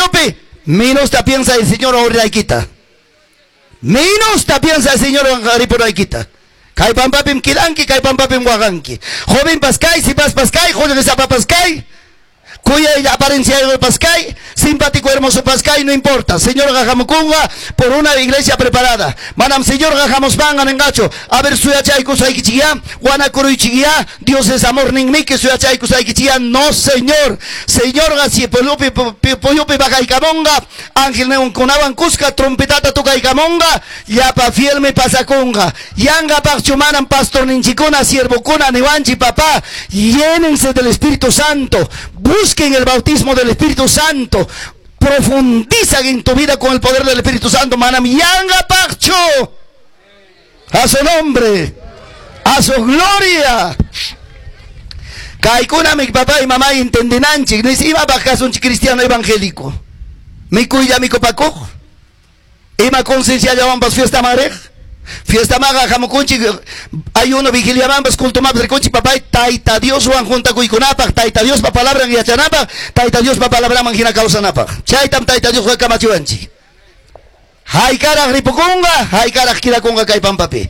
Pollope, menos te piensa el Señor ahora quita. Menos te piensa el Señor ahora quita. Kay pampapim kilanki, kay pampapim waganki. Joven pascay, si pascay, joven esa pascay. Cuya apariencia de Pascay, simpático, hermoso Pascay, no importa. Señor Gajamukunga, por una iglesia preparada. Manam Señor Gajamuspangan engacho. A ver, suyachay kusay kichia, guanakuruy chigia, Dios es amor ningmike, suyachay kusay kichia. No, Señor. Señor Gasi, Pollope Bagaycamonga, Ángel Neon Kunaban Cusca, trompetata Tocaycamonga, Yapa fiel me pasaconga. Yanga Pachumanan, Pastor Ninchicona, Siervo Cuna, Nevanchi, papá, llénense del Espíritu Santo. Busquen el bautismo del Espíritu Santo. Profundizan en tu vida con el poder del Espíritu Santo. Manam Yanga Pacho. A su nombre. A su gloria. Kaikuna mi papá y mamá entendenanchi. No es iba bajas un cristiano evangélico. Mi cuya mi copaco. Ima conciencia ya vamos fiesta marej. Fiesta maga jamukunchi ayuno vigilia mambas culto mambas reconchi papá taita Dios Juan junta cuiconapa taita Dios pa palabra en yachanapa taita Dios pa palabra mangina causa napa chaitam taita Dios juega camachuanchi hay cara ripuconga hay cara kiraconga kai pampapi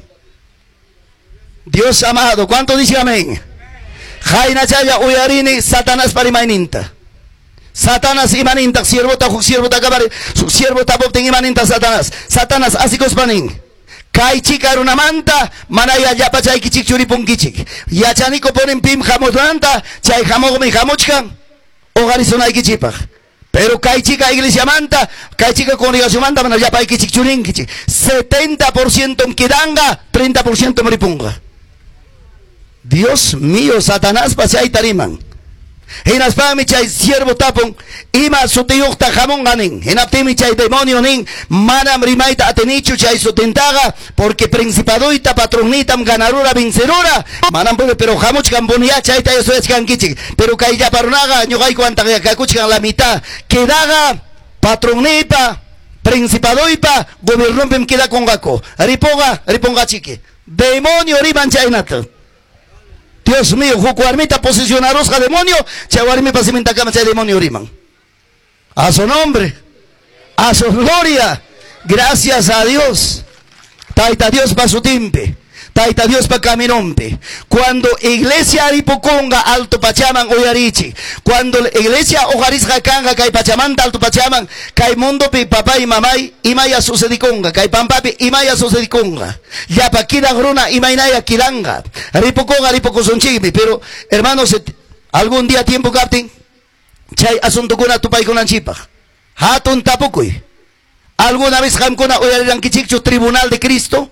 Dios amado ¿cuánto dice amén? Jaina chaya uyarini Satanás parimaininta Satanás imaninta siervo ta cabare su siervo ta bopten imaninta Satanás así cospanin Kai chica una manta, manaya ya pa chay kichik churipun kichik. Ya chaniko ponen pim jamodanta, chay jamog mi jamochkan. Ogarizonay kichipaj. Pero kai chica iglesia manta, kai chica congregación manta, manaya pa kichik churin kichik. 70% en Kidanga, 30% maripunga. Dios mío, Satanás pa chay tariman. En aspami chay siervo tapon, ima sutiyukta jamón ganin. En aptimi chay demonio nin, manam rimaita atenichu chay sutentaga, porque principadoita patronitam ganadora vencedora. Manam pero jamuch cambonia chay tayo suez kichik. Pero kay ya parunaga, ñogay cuanta kakuchkan la mitad. Quedaga patronipa, principadoipa, gobernopem queda con gaco. Riponga chique. Demonio riman chaynata. Dios mío, jucuarmita posiciona rosca demonio, chaguarme pasimenta cama chay demonio riman. A su nombre, a su gloria, gracias a Dios. Taita Dios pa su timpe, taita Dios pa caminonpe. Cuando iglesia aripoconga alto pachaman oyarichi, cuando iglesia ojarisca canga kai pachamanta alto pachaman, kai mundo pi papá y mamá y maya sucediconga, kai pampapi y maya sucediconga. Ya pa kida gruna y mainaya kiranga. Aripoconga ripocosonchigmi, pero hermanos, algún día tiempo capten, chay asunto kuna tupay kunan chipa. Hatun tapukuy. ¿Alguna vez jamkuna oyariran kichikchu tribunal de Cristo?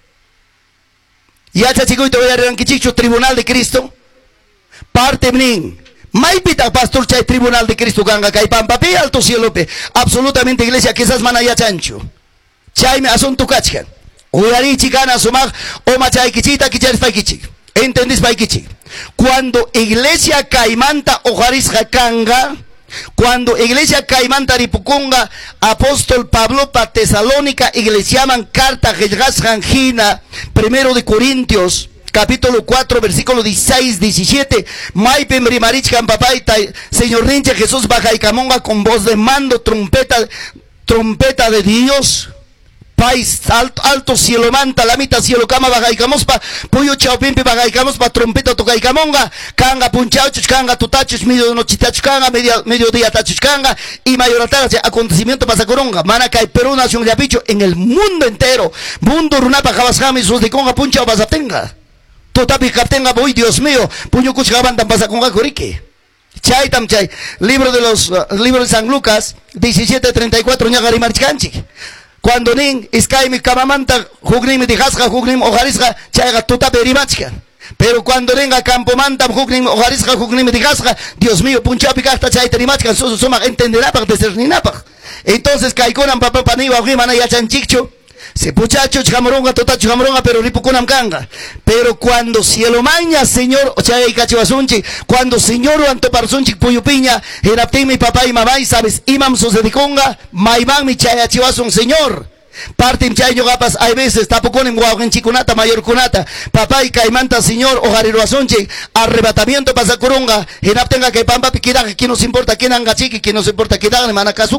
Ya chachikuito oyariran kichikchu tribunal de Cristo? Parte mnin. Maipita pastor chay tribunal de Cristo ganga kay pampapi alto cielope. Absolutamente iglesia quizás manaya chancho. Chay me asunto kachkan. Oyarichi gana sumag o machay kichita kicharis pay kichik. ¿Entendís pay kichik? Cuando iglesia caimanta ojaris kanga, cuando iglesia caimanta ripuconga, apóstol Pablo pa Tesalónica iglesiaman carta Gina, 1 de Corintios, capítulo 4, versículo 16, 17, Maipem Rimarichkan papay, Señor Rinche Jesús baja y camonga con voz de mando, trompeta de Dios. País alto cielo manta, la mitad cielo cama bagaicamos pa puyo chaupimpi bagaicamos pa trompeta tocaicamonga, canga punchauchos, canga tutachos, medio noche tachcanga, mediodía tachcanga y mayoratara acontecimiento pasa coronga, mana cae Perú nación de apicho en el mundo entero, mundo runapa jabasjami sus de conga punchao pasatenga, totapi captenga boy Dios mío, puño cuchgabantan pasa conga corique. Chay tam chay, libro de San Lucas 17:34 ñagari marchcanchi. Cuando nin iskaimi kamamanta jugnim dijasca jugnim ojarisca chayga tuta perimachka. Pero cuando venga campomanta jugnim ojarisca jugnim dijasca, Dios mío, punchapi casta chay terimachka suma entenderá para deserninapa. Entonces caikonan papá paniwa jimana ya chanchicho. Se puchacho chamoronga totacho chamoronga pero ripukunam kanga. Pero cuando cielo maña Señor chay cachivasunchi, cuando Señor antoparsunchi puyupiña, enaptin mi papá y mamá y sabes imam susediconga, maimán mi chay achivasun Señor. Partim chay yogapas hay veces tapuconen guaugen chikunata mayor kunata, papá y caimanta Señor ojariruasunchi, arrebatamiento pasa curunga, enaptenga que pampa piquida que nos importa quién anga chiqui, que nos importa que dan manakasu.